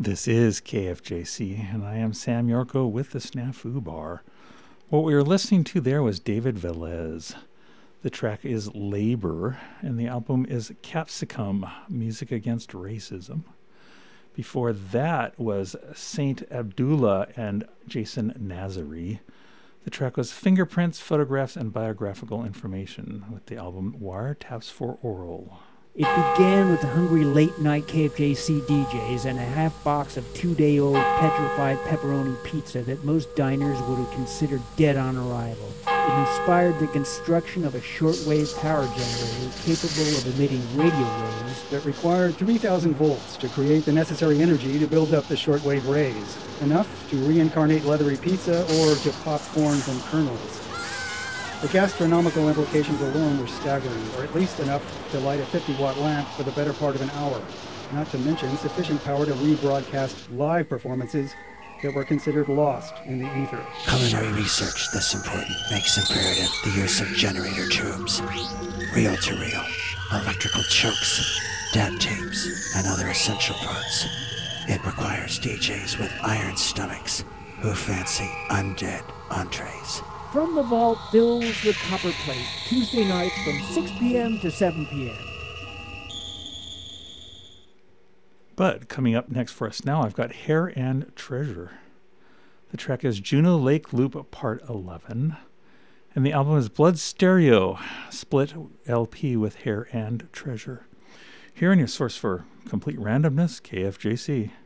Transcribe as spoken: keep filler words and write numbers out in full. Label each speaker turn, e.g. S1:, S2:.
S1: This is K F J C, and I am Sam Yorko with the Snafu Bar. What we were listening to there was David Velez. The track is Labor, and the album is Capsicum, Music Against Racism. Before that was Saint Abdullah and Jason Nazary. The track was Fingerprints, Photographs, and Biographical Information with the album Wiretaps for Oral.
S2: It began with the hungry late-night K F J C D Js and a half box of two-day-old petrified pepperoni pizza that most diners would have considered dead on arrival. It inspired the construction of a shortwave power generator capable of emitting radio waves
S3: that required three thousand volts to create the necessary energy to build up the shortwave rays, enough to reincarnate leathery pizza or to pop corn from kernels. The gastronomical implications alone were staggering, or at least enough to light a fifty watt lamp for the better part of an hour, not to mention sufficient power to rebroadcast live performances that were considered lost in the ether.
S4: Culinary research this important makes imperative the use of generator tubes, reel-to-reel, electrical chokes, dab tapes, and other essential parts. It requires D Js with iron stomachs who fancy undead entrees.
S2: From the Vault fills the copper plate, Tuesday nights from six p.m. to seven p.m.
S1: But coming up next for us now, I've got Hair and Treasure. The track is Juno Lake Loop Part eleven, and the album is Blood Stereo, split L P with Hair and Treasure. Here in your source for complete randomness, K F J C.